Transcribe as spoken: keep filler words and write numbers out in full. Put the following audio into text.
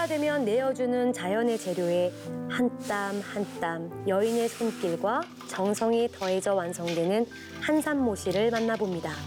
때가 되면 내어주는 자연의 재료에 한 땀 한 땀 여인의 손길과 정성이 더해져 완성되는 한산모시를 만나봅니다.